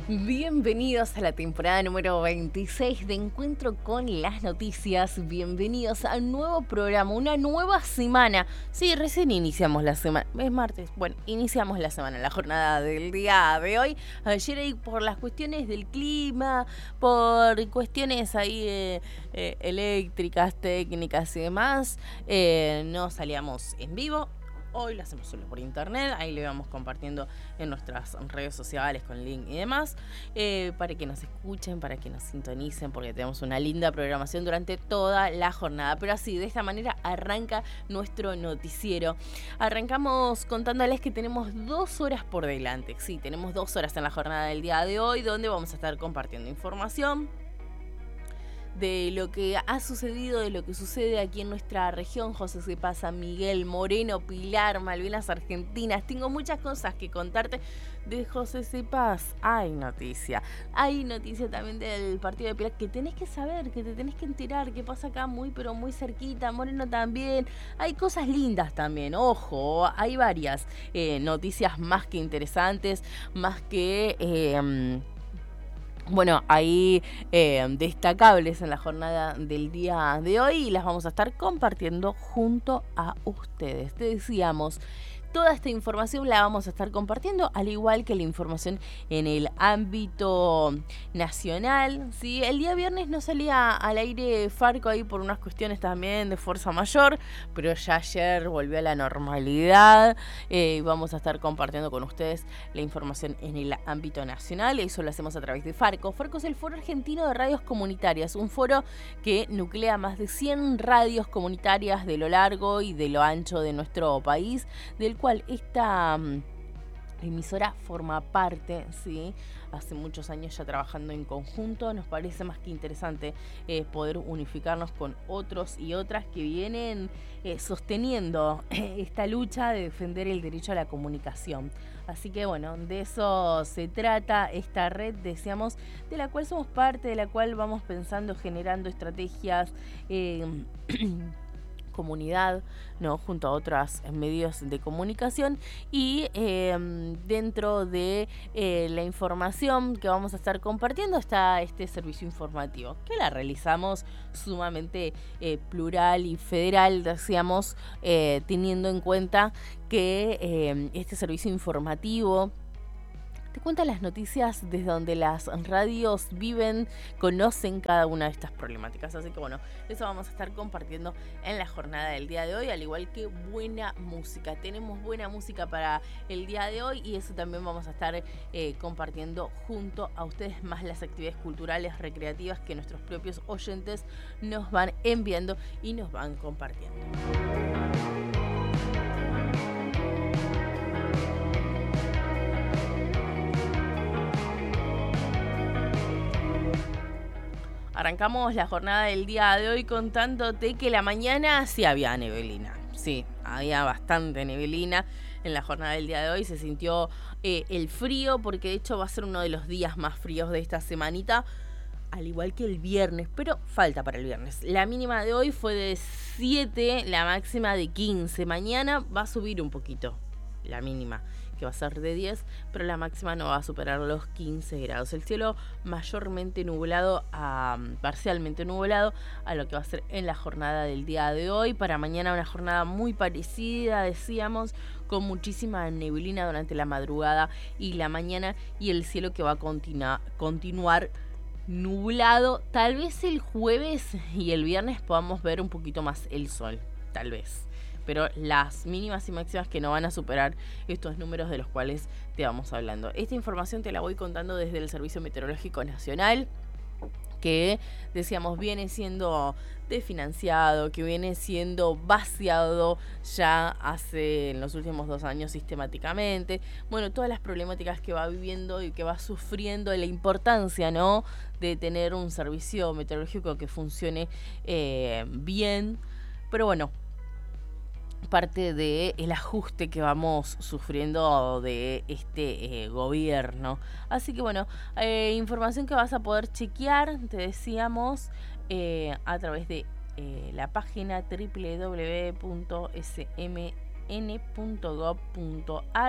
Bienvenidos a la temporada número 26 de Encuentro con las Noticias. Bienvenidos a un nuevo programa, una nueva semana. Sí, recién iniciamos la semana. Es martes. Bueno, iniciamos la semana, la jornada del día de hoy. Ayer ahí por las cuestiones del clima, por cuestiones ahí eléctricas, técnicas y demás, no salíamos en vivo. Hoy lo hacemos solo por internet, ahí le vamos compartiendo en nuestras redes sociales con link y demás, para que nos escuchen, para que nos sintonicen, porque tenemos una linda programación durante toda la jornada. Pero así, de esta manera arranca nuestro noticiero. Arrancamos contándoles que tenemos 2 horas por delante. Sí, tenemos 2 horas en la jornada del día de hoy, donde vamos a estar compartiendo información de lo que ha sucedido, de lo que sucede aquí en nuestra región, José Cepaz, San Miguel, Moreno, Pilar, Malvinas Argentinas. Tengo muchas cosas que contarte de José Cepaz. Hay noticia también del partido de Pilar que tenés que saber, que te tenés que enterar, que pasa acá muy pero muy cerquita, Moreno también. Hay cosas lindas también, ojo, hay varias noticias más que interesantes, más que... Bueno, ahí destacables en la jornada del día de hoy y las vamos a estar compartiendo junto a ustedes. Te decíamos, toda esta información la vamos a estar compartiendo, al igual que la información en el ámbito nacional, ¿sí? El día viernes no salía al aire Farco ahí por unas cuestiones también de fuerza mayor, pero ya ayer volvió a la normalidad. Vamos a estar compartiendo con ustedes la información en el ámbito nacional, y eso lo hacemos a través de Farco. Farco es el Foro Argentino de Radios Comunitarias, un foro que nuclea más de 100 radios comunitarias de lo largo y de lo ancho de nuestro país, del cual esta emisora forma parte, ¿sí? Hace muchos años ya trabajando en conjunto. Nos parece más que interesante poder unificarnos con otros y otras que vienen sosteniendo esta lucha de defender el derecho a la comunicación. Así que bueno, de eso se trata esta red, decíamos, de la cual somos parte, de la cual vamos pensando, generando estrategias, comunidad, ¿no? Junto a otros medios de comunicación, y dentro de la información que vamos a estar compartiendo está este servicio informativo, que la realizamos sumamente plural y federal, decíamos, teniendo en cuenta que este servicio informativo te cuenta las noticias desde donde las radios viven, conocen cada una de estas problemáticas. Así que bueno, eso vamos a estar compartiendo en la jornada del día de hoy, al igual que buena música. Tenemos buena música para el día de hoy y eso también vamos a estar compartiendo junto a ustedes, más las actividades culturales, recreativas que nuestros propios oyentes nos van enviando y nos van compartiendo. Arrancamos la jornada del día de hoy contándote que la mañana sí había neblina. Sí, había bastante neblina. En la jornada del día de hoy se sintió el frío, porque de hecho va a ser uno de los días más fríos de esta semanita, al igual que el viernes, pero falta para el viernes. La mínima de hoy fue de 7, la máxima de 15. Mañana va a subir un poquito la mínima, que va a ser de 10, pero la máxima no va a superar los 15 grados. El cielo mayormente nublado parcialmente nublado a lo que va a ser en la jornada del día de hoy. Para mañana una jornada muy parecida, decíamos, con muchísima neblina durante la madrugada y la mañana, y el cielo que va a continuar nublado. Tal vez el jueves y el viernes podamos ver un poquito más el sol, tal vez, pero las mínimas y máximas que no van a superar estos números de los cuales te vamos hablando. Esta información te la voy contando desde el Servicio Meteorológico Nacional, que decíamos viene siendo desfinanciado, que viene siendo vaciado ya en los últimos 2 años sistemáticamente. Bueno, todas las problemáticas que va viviendo y que va sufriendo, la importancia, ¿no?, de tener un servicio meteorológico que funcione bien. Pero bueno, parte del ajuste que vamos sufriendo de este gobierno. Así que bueno, información que vas a poder chequear, te decíamos, a través de la página www.smn.gov.ar.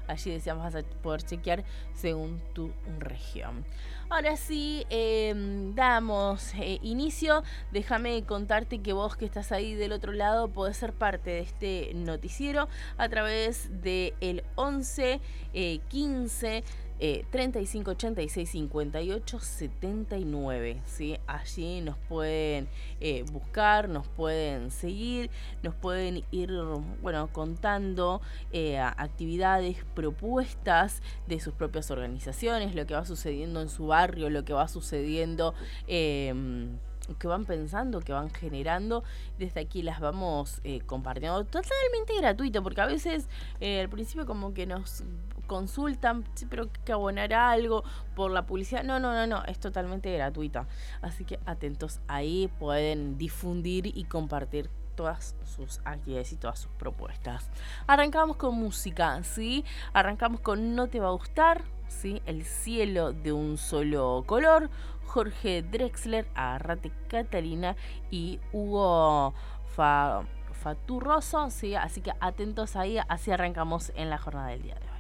allí decíamos vas a poder chequear según tu región. Ahora sí, damos inicio. Déjame contarte que vos que estás ahí del otro lado podés ser parte de este noticiero a través del 11 15 35 86 58 79, ¿sí? Allí nos pueden buscar, nos pueden seguir, nos pueden ir, bueno, contando actividades, propuestas de sus propias organizaciones, lo que va sucediendo en su barrio, lo que va sucediendo, que van pensando, que van generando. Desde aquí las vamos compartiendo totalmente gratuito, porque a veces al principio como que nos consultan, sí, pero que abonar algo por la publicidad. No, es totalmente gratuita. Así que atentos ahí, pueden difundir y compartir todas sus actividades y todas sus propuestas. Arrancamos con música, ¿sí? Arrancamos con No te va a gustar, ¿sí? El cielo de un solo color, Jorge Drexler, Agárrate Catalina y Hugo Faturroso, ¿sí? Así que atentos ahí, así arrancamos en la jornada del día de hoy.